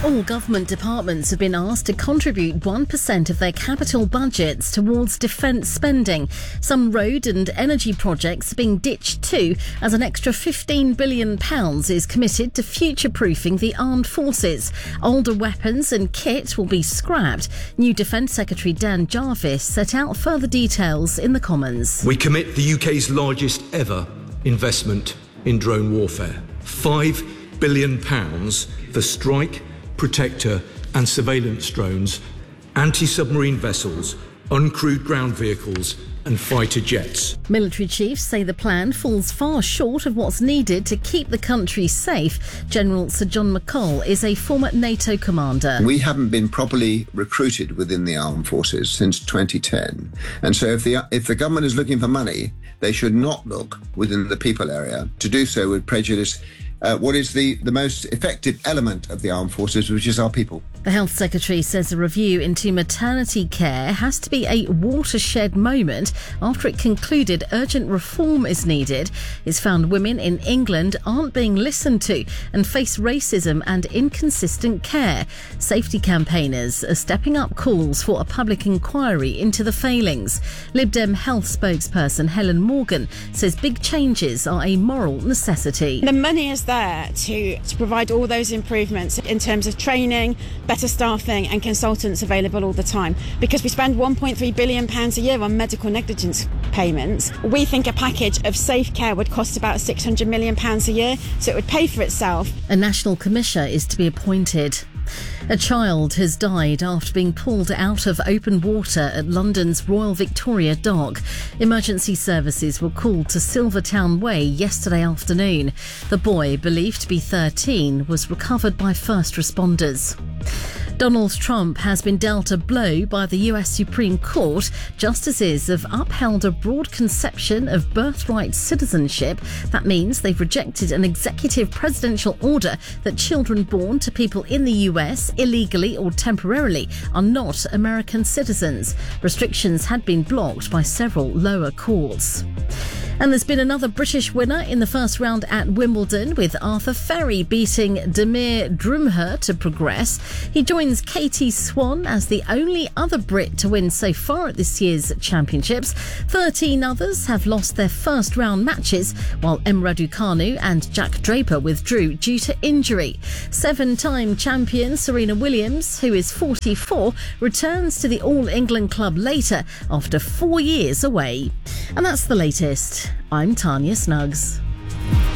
All government departments have been asked to contribute 1% of their capital budgets towards defence spending. Some road and energy projects are being ditched too, as an extra £15 billion is committed to future-proofing the armed forces. Older weapons and kit will be scrapped. New Defence Secretary Dan Jarvis set out further details in the Commons. We commit the UK's largest ever investment in drone warfare. £5 billion for strike, protector and surveillance drones, anti-submarine vessels, uncrewed ground vehicles and fighter jets. Military chiefs say the plan falls far short of what's needed to keep the country safe. General Sir John McCall is a former NATO commander. We haven't been properly recruited within the armed forces since 2010. And so if the government is looking for money, they should not look within the people area. To do so would prejudice what is the most effective element of the armed forces, which is our people. The Health Secretary says a review into maternity care has to be a watershed moment after it concluded urgent reform is needed. It's found women in England aren't being listened to and face racism and inconsistent care. Safety campaigners are stepping up calls for a public inquiry into the failings. Lib Dem Health spokesperson Helen Morgan says big changes are a moral necessity. The money is there to provide all those improvements in terms of training, better staffing and consultants available all the time. Because we spend £1.3 billion a year on medical negligence payments, we think a package of safe care would cost about £600 million a year, so it would pay for itself. A national commissioner is to be appointed. A child has died after being pulled out of open water at London's Royal Victoria Dock. Emergency services were called to Silvertown Way yesterday afternoon. The boy, believed to be 13, was recovered by first responders. Donald Trump has been dealt a blow by the US Supreme Court. Justices have upheld a broad conception of birthright citizenship. That means they've rejected an executive presidential order that children born to people in the US illegally or temporarily are not American citizens. Restrictions had been blocked by several lower courts. And there's been another British winner in the first round at Wimbledon, with Arthur Ferry beating Damir Drumher to progress. He joins Katie Swan as the only other Brit to win so far at this year's championships. 13 others have lost their first round matches, while Emma Raducanu and Jack Draper withdrew due to injury. 7-time champion Serena Williams, who is 44, returns to the All England club later after 4 years away. And that's the latest. I'm Tanya Snuggs.